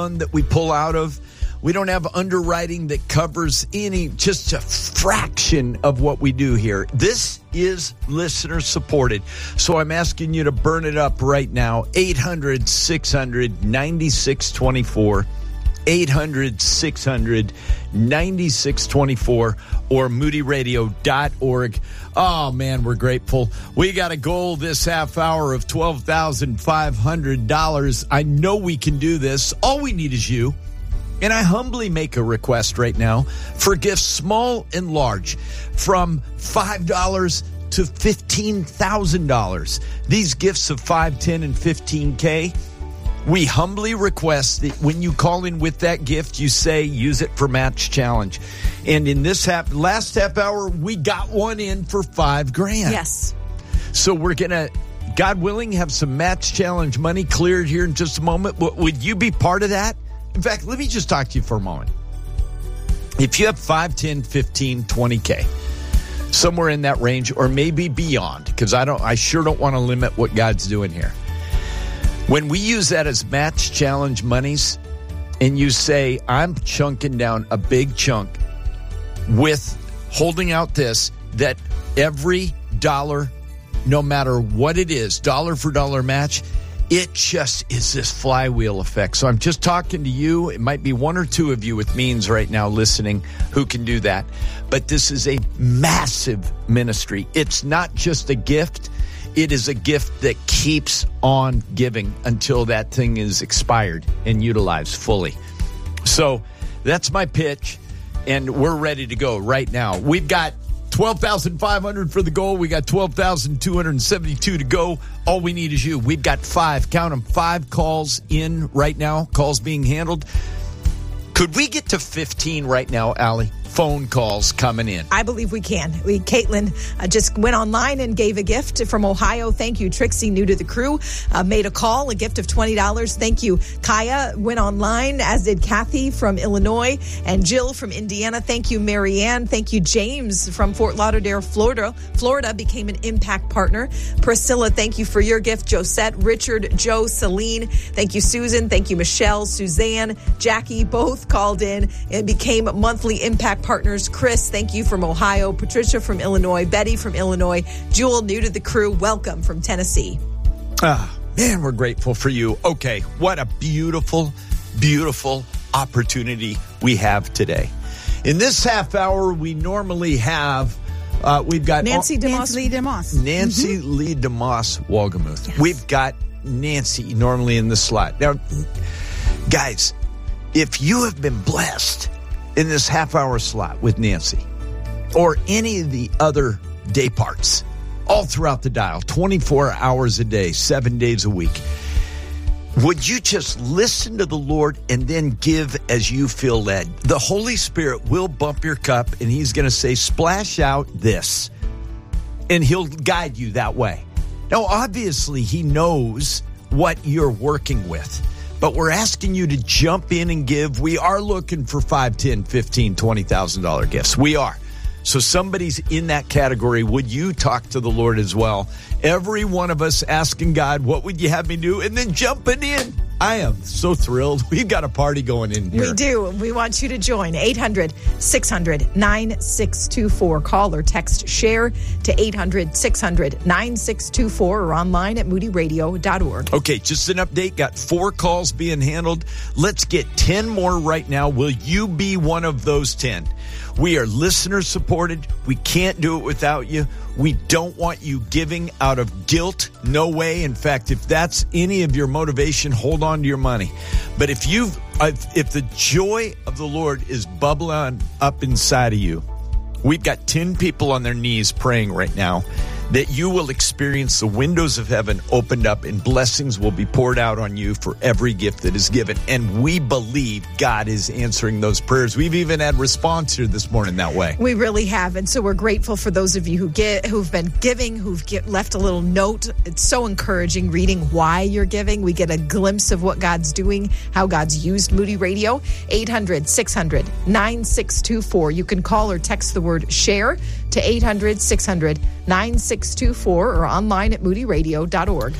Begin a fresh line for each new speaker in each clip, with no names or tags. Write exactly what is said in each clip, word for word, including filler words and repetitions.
that we pull out of. We don't have underwriting that covers any, just a fraction of what we do here. This is listener supported. So I'm asking you to burn it up right now. eight hundred, six hundred, ninety-six twenty-four. eight hundred, six hundred, ninety-six twenty-four or moody radio dot org. Oh, man, we're grateful. We got a goal this half hour of twelve thousand five hundred dollars. I know we can do this. All we need is you. And I humbly make a request right now for gifts small and large, from five dollars to fifteen thousand dollars. These gifts of five, ten, and fifteen K, we humbly request that when you call in with that gift, you say, use it for Match Challenge. And in this half, last half hour, we got one in for five grand.
Yes.
So we're going to, God willing, have some Match Challenge money cleared here in just a moment. Would you be part of that? In fact, let me just talk to you for a moment. If you have five, ten, fifteen, twenty K, somewhere in that range, or maybe beyond, because I don't, I sure don't want to limit what God's doing here. When we use that as Match Challenge monies, and you say, I'm chunking down a big chunk with holding out this, that every dollar, no matter what it is, dollar for dollar match, it just is this flywheel effect. So I'm just talking to you. It might be one or two of you with means right now listening who can do that. But this is a massive ministry. It's not just a gift. It is a gift that keeps on giving until that thing is expired and utilized fully. So that's my pitch, and we're ready to go right now. We've got twelve thousand five hundred for the goal. We got twelve thousand two hundred seventy-two to go. All we need is you. We've got five, count them, five calls in right now, calls being handled. Could we get to fifteen right now, Allie? Phone calls coming in.
I believe we can. We Caitlin uh, just went online and gave a gift from Ohio. Thank you. Trixie, new to the crew, uh, made a call, a gift of twenty dollars. Thank you. Kaya went online, as did Kathy from Illinois and Jill from Indiana. Thank you, Marianne. Thank you, James from Fort Lauderdale, Florida. Florida became an impact partner. Priscilla, thank you for your gift. Josette, Richard, Joe, Celine. Thank you, Susan. Thank you, Michelle, Suzanne, Jackie, both called in and became monthly impact partners. Chris, thank you from Ohio. Patricia from Illinois. Betty from Illinois. Jewel, new to the crew. Welcome from Tennessee.
Ah, man, we're grateful for you. Okay, what a beautiful, beautiful opportunity we have today. In this half hour, we normally have, uh, we've got
Nancy DeMoss.
Nancy Lee DeMoss.
Nancy
Mm-hmm.
Lee DeMoss Wolgemuth.
Yes.
We've got Nancy normally in the slot. Now, guys, if you have been blessed in this half-hour slot with Nancy or any of the other day parts all throughout the dial, twenty-four hours a day, seven days a week, would you just listen to the Lord and then give as you feel led? The Holy Spirit will bump your cup, and he's going to say, splash out this, and he'll guide you that way. Now, obviously, he knows what you're working with. But we're asking you to jump in and give. We are looking for five, ten, fifteen, twenty thousand dollars gifts. We are. So somebody's in that category. Would you talk to the Lord as well? Every one of us asking God, what would you have me do? And then jumping in. I am so thrilled. We've got a party going in here.
We do. We want you to join. eight hundred, six hundred, nine six two four. Call or text SHARE to eight hundred, six hundred, nine six two four or online at moody radio dot org.
Okay, just an update. Got four calls being handled. Let's get ten more right now. Will you be one of those ten? We are listener supported. We can't do it without you. We don't want you giving out of guilt. No way. In fact, if that's any of your motivation, hold on to your money. But if you've, if the joy of the Lord is bubbling up inside of you, we've got ten people on their knees praying right now that you will experience the windows of heaven opened up and blessings will be poured out on you for every gift that is given. And we believe God is answering those prayers. We've even had response here this morning that way.
We really have. And so we're grateful for those of you who get, who've been giving, who've get, left a little note. It's so encouraging reading why you're giving. We get a glimpse of what God's doing, how God's used Moody Radio. eight hundred, six hundred, nine six two four. You can call or text the word SHARE to eight hundred, six hundred, nine six two four or online at moody radio dot org.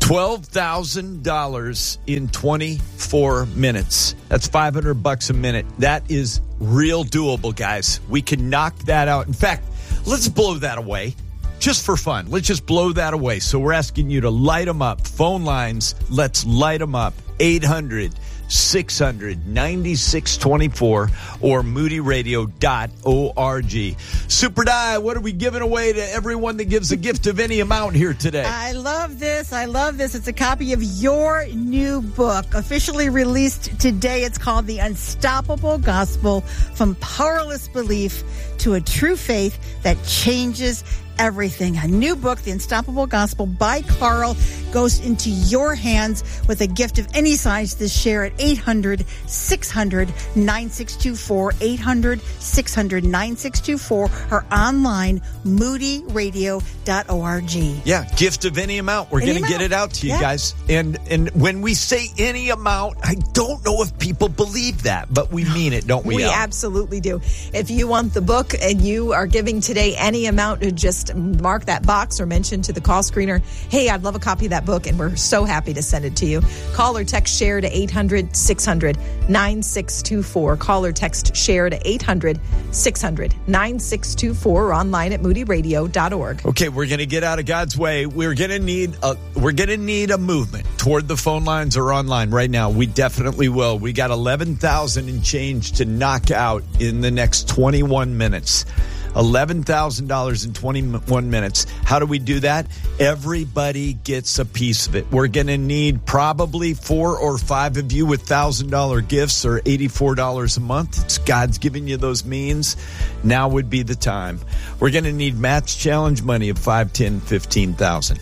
twelve thousand dollars in twenty-four minutes. That's five hundred bucks a minute. That is real doable, guys. We can knock that out. In fact, let's blow that away just for fun. Let's just blow that away. So we're asking you to light them up. Phone lines, let's light them up. eight hundred, six hundred, ninety-six twenty-four or moody radio dot org. Super Die, what are we giving away to everyone that gives a gift of any amount here today?
I love this. I love this. It's a copy of your new book, officially released today. It's called The Unstoppable Gospel, From Powerless Belief to a True Faith That Changes Everything. A new book, The Unstoppable Gospel by Carl, goes into your hands with a gift of any size to share at eight hundred, six hundred, nine six two four, eight hundred, six hundred, nine six two four, or online, moody radio dot org.
Yeah, gift of any amount. We're going to get it out to you yeah. guys. And and when we say any amount, I don't know if people believe that, but we mean it, don't we?
We
Al?
absolutely do. If you want the book and you are giving today any amount, to just mark that box or mention to the call screener, hey, I'd love a copy of that book, and we're so happy to send it to you. Call or text SHARE to eight hundred, six hundred, nine six two four. Call or text SHARE to eight hundred, six hundred, nine six two four or online at moody radio dot org.
Okay, we're going to get out of God's way. We're going to need a we're going to need a movement toward the phone lines or online right now. We definitely will. We got eleven thousand and change to knock out in the next twenty-one minutes. eleven thousand dollars in twenty-one minutes. How do we do that? Everybody gets a piece of it. We're going to need probably four or five of you with one thousand dollars gifts or eighty-four dollars a month. It's God's giving you those means. Now would be the time. We're going to need match challenge money of five, ten, fifteen thousand.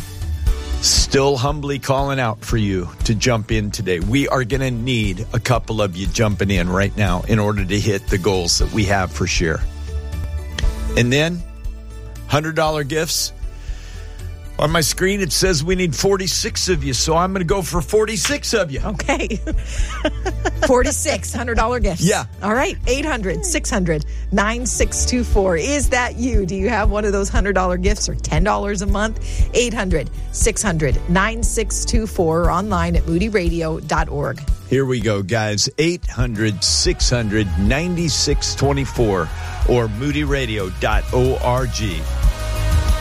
Still humbly calling out for you to jump in today. We are going to need a couple of you jumping in right now in order to hit the goals that we have for sure. And then, one hundred dollars gifts. On my screen, it says we need forty-six of you, so I'm going to go for forty-six of you.
Okay. forty-six one hundred dollars gifts.
Yeah.
All right. eight hundred, six hundred, nine six two four. Is that you? Do you have one of those one hundred dollars gifts or ten dollars a month? eight hundred, six hundred, nine six two four or online at moody radio dot org.
Here we go, guys. eight hundred, six hundred, nine six two four or moody radio dot org.